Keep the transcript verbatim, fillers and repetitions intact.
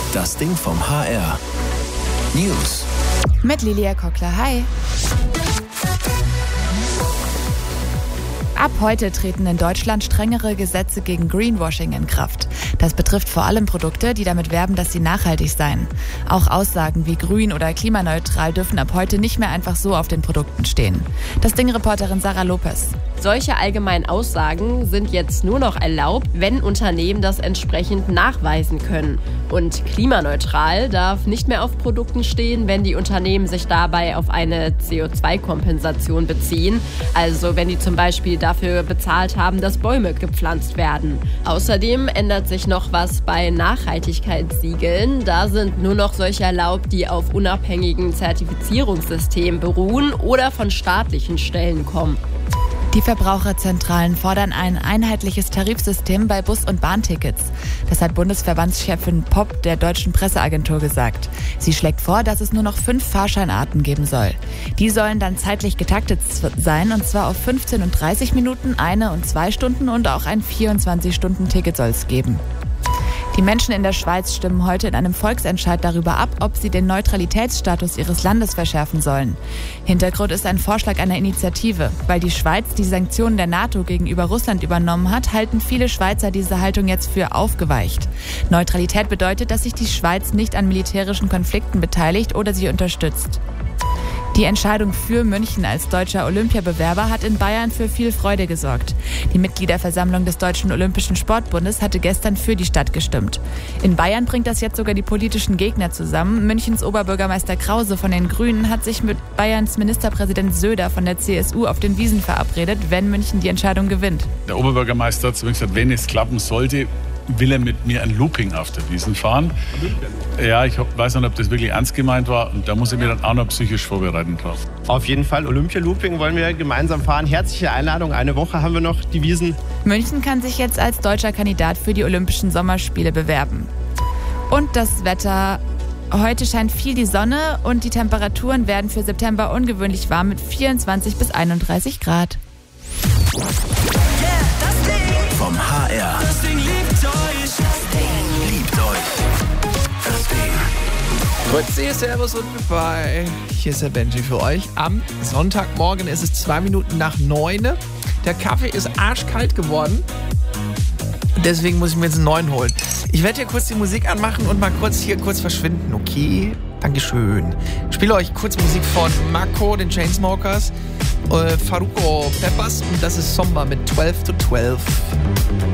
Das Ding vom H R. News. Mit Lilia Kockler. Hi. Ab heute treten in Deutschland strengere Gesetze gegen Greenwashing in Kraft. Das betrifft vor allem Produkte, die damit werben, dass sie nachhaltig seien. Auch Aussagen wie grün oder klimaneutral dürfen ab heute nicht mehr einfach so auf den Produkten stehen. Das Ding-Reporterin Sarah Lopez. Solche allgemeinen Aussagen sind jetzt nur noch erlaubt, wenn Unternehmen das entsprechend nachweisen können. Und klimaneutral darf nicht mehr auf Produkten stehen, wenn die Unternehmen sich dabei auf eine C O zwei Kompensation beziehen. Also wenn die zum Beispiel dafür bezahlt haben, dass Bäume gepflanzt werden. Außerdem ändert sich noch was bei Nachhaltigkeitssiegeln. Da sind nur noch solche erlaubt, die auf unabhängigen Zertifizierungssystemen beruhen oder von staatlichen Stellen kommen. Die Verbraucherzentralen fordern ein einheitliches Tarifsystem bei Bus- und Bahntickets. Das hat Bundesverbandschefin Popp der Deutschen Presseagentur gesagt. Sie schlägt vor, dass es nur noch fünf Fahrscheinarten geben soll. Die sollen dann zeitlich getaktet sein, und zwar auf fünfzehn und dreißig Minuten, eine und zwei Stunden und auch ein vierundzwanzig-Stunden-Ticket soll es geben. Die Menschen in der Schweiz stimmen heute in einem Volksentscheid darüber ab, ob sie den Neutralitätsstatus ihres Landes verschärfen sollen. Hintergrund ist ein Vorschlag einer Initiative. Weil die Schweiz die Sanktionen der NATO gegenüber Russland übernommen hat, halten viele Schweizer diese Haltung jetzt für aufgeweicht. Neutralität bedeutet, dass sich die Schweiz nicht an militärischen Konflikten beteiligt oder sie unterstützt. Die Entscheidung für München als deutscher Olympiabewerber hat in Bayern für viel Freude gesorgt. Die Mitgliederversammlung des Deutschen Olympischen Sportbundes hatte gestern für die Stadt gestimmt. In Bayern bringt das jetzt sogar die politischen Gegner zusammen. Münchens Oberbürgermeister Krause von den Grünen hat sich mit Bayerns Ministerpräsident Söder von der C S U auf den Wiesen verabredet, wenn München die Entscheidung gewinnt. Der Oberbürgermeister hat zu mir gesagt, wenn es klappen sollte, will er mit mir ein Looping auf der Wiesn fahren. Ja, ich weiß nicht, ob das wirklich ernst gemeint war. Und da muss ich mir dann auch noch psychisch vorbereiten drauf. Auf jeden Fall, Olympia-Looping wollen wir gemeinsam fahren. Herzliche Einladung. Eine Woche haben wir noch die Wiesn. München kann sich jetzt als deutscher Kandidat für die Olympischen Sommerspiele bewerben. Und das Wetter. Heute scheint viel die Sonne und die Temperaturen werden für September ungewöhnlich warm mit vierundzwanzig bis einunddreißig Grad. Vom H R. Das Ding liebt euch. Das Ding liebt euch. Das Ding. Grüezi, Servus und Goodbye. Hier ist der Benji für euch. Am Sonntagmorgen ist es zwei Minuten nach neun. Der Kaffee ist arschkalt geworden. Deswegen muss ich mir jetzt einen neuen holen. Ich werde hier kurz die Musik anmachen und mal kurz hier kurz verschwinden, okay? Dankeschön. Ich spiele euch kurz Musik von Mako, den Chainsmokers, äh, Faruko Peppers und das ist Somba mit zwölf zu zwölf.